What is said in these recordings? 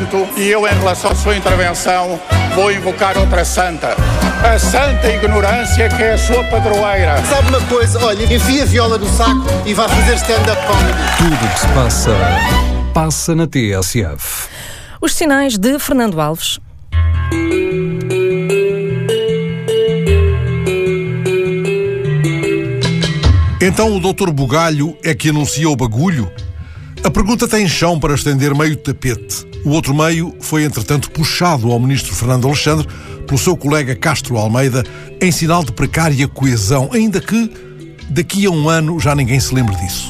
Parlamento e eu, em relação à sua intervenção, vou invocar outra santa. A santa ignorância, que é a sua padroeira. Sabe uma coisa? Olha, enfia a viola no saco e vá fazer stand-up comedy. Tudo o que se passa na TSF. Os sinais de Fernando Alves. Então o Dr. Bugalho é que anuncia o bagulho? A pergunta tem chão para estender meio tapete. O outro meio foi, entretanto, puxado ao ministro Fernando Alexandre pelo seu colega Castro Almeida em sinal de precária coesão, ainda que daqui a um ano já ninguém se lembre disso.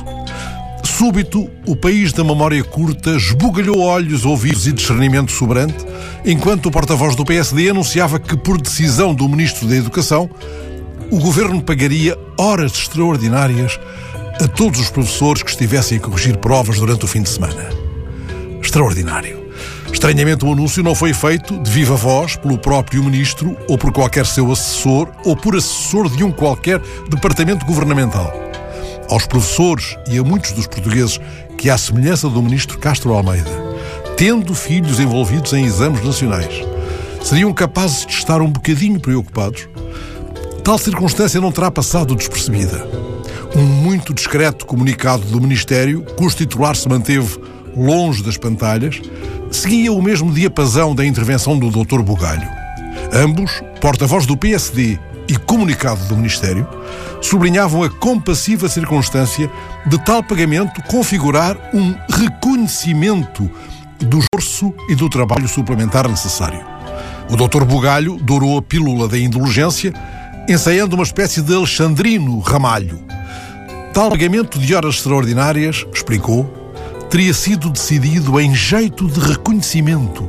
Súbito, o país da memória curta esbugalhou olhos, ouvidos e discernimento sobrante, enquanto o porta-voz do PSD anunciava que, por decisão do ministro da Educação, o governo pagaria horas extraordinárias a todos os professores que estivessem a corrigir provas durante o fim de semana. Extraordinário. Estranhamente, o anúncio não foi feito de viva voz pelo próprio ministro ou por qualquer seu assessor ou por assessor de um qualquer departamento governamental. Aos professores e a muitos dos portugueses que, à semelhança do ministro Castro Almeida, tendo filhos envolvidos em exames nacionais, seriam capazes de estar um bocadinho preocupados, tal circunstância não terá passado despercebida. Um muito discreto comunicado do Ministério, cujo titular se manteve longe das pantalhas, seguia o mesmo diapasão da intervenção do Dr. Bugalho. Ambos, porta-voz do PSD e comunicado do Ministério, sublinhavam a compassiva circunstância de tal pagamento configurar um reconhecimento do esforço e do trabalho suplementar necessário. O Dr. Bugalho dourou a pílula da indulgência, ensaiando uma espécie de alexandrino ramalho. Tal pagamento de horas extraordinárias, explicou, teria sido decidido em jeito de reconhecimento.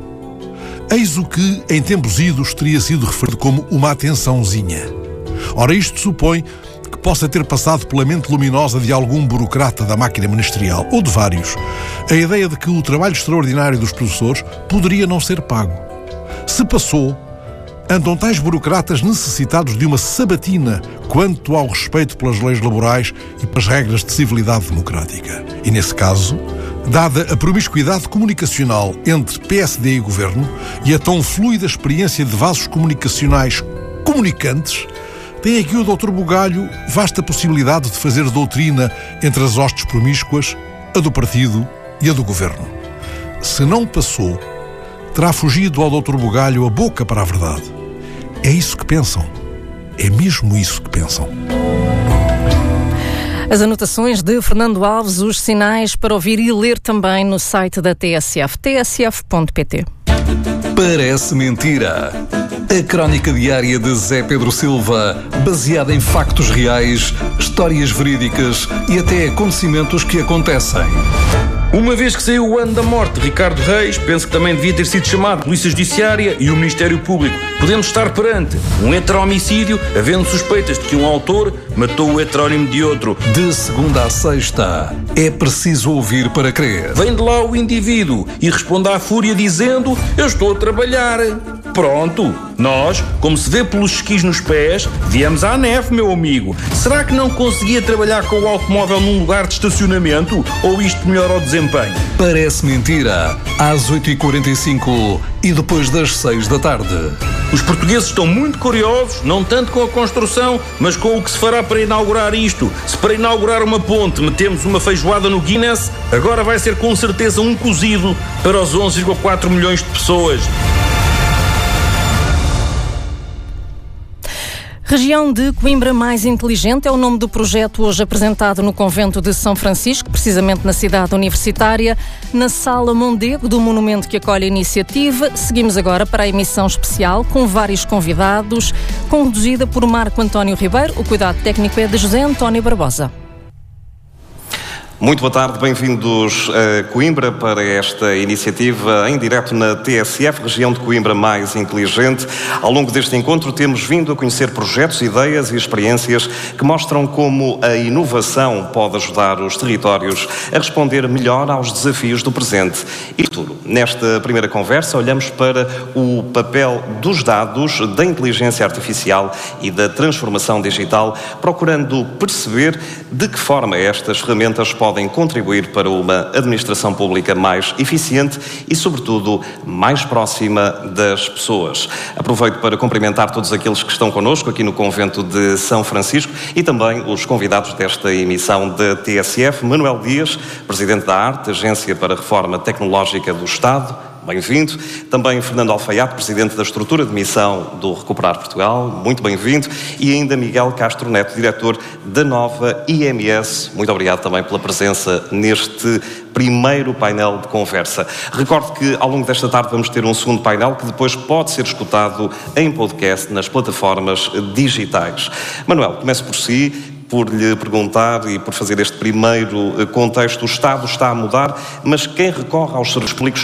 Eis o que, em tempos idos, teria sido referido como uma atençãozinha. Ora, isto supõe que possa ter passado pela mente luminosa de algum burocrata da máquina ministerial, ou de vários, a ideia de que o trabalho extraordinário dos professores poderia não ser pago. Se passou, andam tais burocratas necessitados de uma sabatina quanto ao respeito pelas leis laborais e pelas regras de civilidade democrática. E, nesse caso, dada a promiscuidade comunicacional entre PSD e Governo e a tão fluida experiência de vasos comunicacionais comunicantes, tem aqui o Dr. Bugalho vasta possibilidade de fazer doutrina entre as hostes promíscuas, a do partido e a do Governo. Se não passou, terá fugido ao Dr. Bugalho a boca para a verdade. É isso que pensam. É mesmo isso que pensam. As anotações de Fernando Alves, os sinais para ouvir e ler também no site da TSF, tsf.pt. Parece mentira. A crónica diária de Zé Pedro Silva, baseada em factos reais, histórias verídicas e até acontecimentos que acontecem. Uma vez que saiu o ano da morte de Ricardo Reis, penso que também devia ter sido chamado a Polícia Judiciária e o Ministério Público. Podemos estar perante um heteromicídio, havendo suspeitas de que um autor matou o heterónimo de outro. De segunda a sexta, é preciso ouvir para crer. Vem de lá o indivíduo e responde à fúria dizendo: eu estou a trabalhar. Pronto, nós, como se vê pelos esquis nos pés, viemos à neve, meu amigo. Será que não conseguia trabalhar com o automóvel num lugar de estacionamento? Ou isto melhora o desempenho? Parece mentira. Às 8h45 e depois das 6 da tarde. Os portugueses estão muito curiosos, não tanto com a construção, mas com o que se fará para inaugurar isto. Se para inaugurar uma ponte metemos uma feijoada no Guinness, agora vai ser com certeza um cozido para os 11,4 milhões de pessoas. Região de Coimbra Mais Inteligente é o nome do projeto hoje apresentado no Convento de São Francisco, precisamente na cidade universitária, na Sala Mondego do monumento que acolhe a iniciativa. Seguimos agora para a emissão especial com vários convidados, conduzida por Marco António Ribeiro. O cuidado técnico é de José António Barbosa. Muito boa tarde, bem-vindos a Coimbra para esta iniciativa em direto na TSF, Região de Coimbra Mais Inteligente. Ao longo deste encontro temos vindo a conhecer projetos, ideias e experiências que mostram como a inovação pode ajudar os territórios a responder melhor aos desafios do presente e futuro. Nesta primeira conversa olhamos para o papel dos dados, da inteligência artificial e da transformação digital, procurando perceber de que forma estas ferramentas podem podem contribuir para uma administração pública mais eficiente e, sobretudo, mais próxima das pessoas. Aproveito para cumprimentar todos aqueles que estão connosco aqui no Convento de São Francisco e também os convidados desta emissão da TSF, Manuel Dias, Presidente da ARTE, Agência para a Reforma Tecnológica do Estado. Bem-vindo. Também Fernando Alfaiate, Presidente da Estrutura de Missão do Recuperar Portugal. Muito bem-vindo. E ainda Miguel Castro Neto, Diretor da nova IMS. Muito obrigado também pela presença neste primeiro painel de conversa. Recordo que ao longo desta tarde vamos ter um segundo painel que depois pode ser escutado em podcast nas plataformas digitais. Manuel, comece por si. Por lhe perguntar e por fazer este primeiro contexto, o Estado está a mudar, mas quem recorre aos serviços públicos